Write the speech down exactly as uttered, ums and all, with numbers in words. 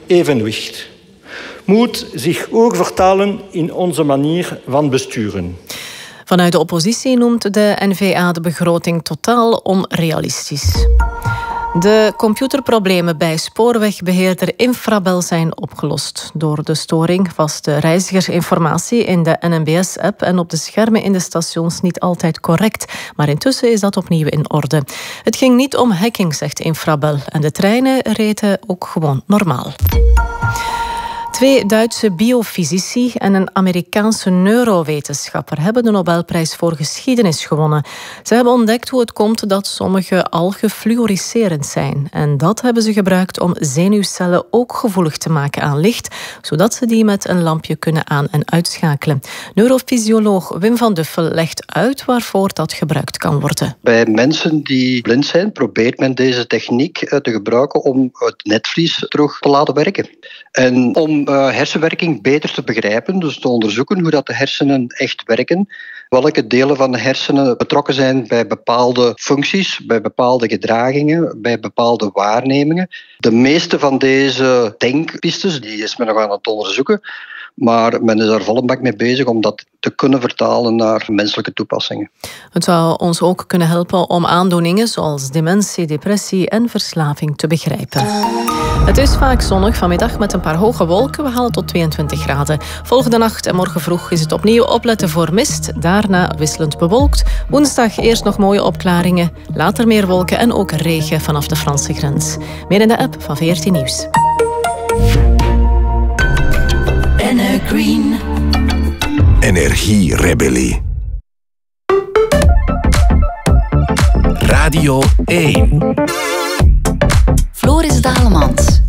evenwicht. Moet zich ook vertalen in onze manier van besturen. Vanuit de oppositie noemt de N V A de begroting totaal onrealistisch. De computerproblemen bij spoorwegbeheerder Infrabel zijn opgelost. Door de storing was de reizigersinformatie in de N M B S-app en op de schermen in de stations niet altijd correct. Maar intussen is dat opnieuw in orde. Het ging niet om hacking, zegt Infrabel. En de treinen reden ook gewoon normaal. Twee Duitse biofysici en een Amerikaanse neurowetenschapper hebben de Nobelprijs voor geschiedenis gewonnen. Ze hebben ontdekt hoe het komt dat sommige algen fluoriserend zijn. En dat hebben ze gebruikt om zenuwcellen ook gevoelig te maken aan licht, zodat ze die met een lampje kunnen aan- en uitschakelen. Neurofysioloog Wim van Duffel legt uit waarvoor dat gebruikt kan worden. Bij mensen die blind zijn, probeert men deze techniek te gebruiken om het netvlies terug te laten werken. En om uh, hersenwerking beter te begrijpen, dus te onderzoeken hoe dat de hersenen echt werken, welke delen van de hersenen betrokken zijn bij bepaalde functies, bij bepaalde gedragingen, bij bepaalde waarnemingen. De meeste van deze denkpistes die is men nog aan het onderzoeken, maar men is daar volle bak mee bezig om dat te kunnen vertalen naar menselijke toepassingen. Het zou ons ook kunnen helpen om aandoeningen zoals dementie, depressie en verslaving te begrijpen. Het is vaak zonnig vanmiddag met een paar hoge wolken. We halen tot tweeëntwintig graden. Volgende nacht en morgen vroeg is het opnieuw opletten voor mist. Daarna wisselend bewolkt. Woensdag eerst nog mooie opklaringen. Later meer wolken en ook regen vanaf de Franse grens. Meer in de app van veertien Nieuws. Green. Energierebellie. Radio één. Floris Dalemans.